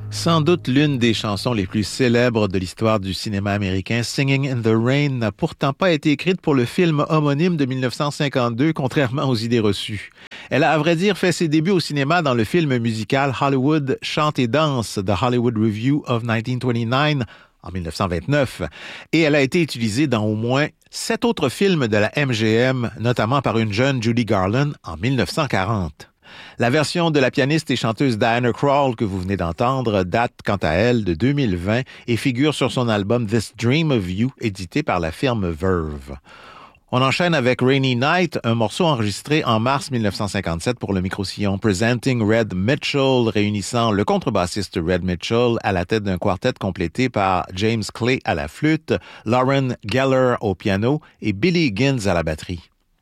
Sans doute l'une des chansons les plus célèbres de l'histoire du cinéma américain, Singing in the Rain, n'a pourtant pas été écrite pour le film homonyme de 1952, contrairement aux idées reçues. Elle a, à vrai dire, fait ses débuts au cinéma dans le film musical Hollywood Chante et danse, The Hollywood Review of 1929, en 1929, et elle a été utilisée dans au moins 7 autres films de la MGM, notamment par une jeune Judy Garland en 1940. La version de la pianiste et chanteuse Diana Krall que vous venez d'entendre date, quant à elle, de 2020 et figure sur son album This Dream of You, édité par la firme Verve. On enchaîne avec Rainy Night, un morceau enregistré en mars 1957 pour le micro-sillon Presenting Red Mitchell, réunissant le contrebassiste Red Mitchell à la tête d'un quartet complété par James Clay à la flûte, Lauren Geller au piano et Billy Higgins à la batterie.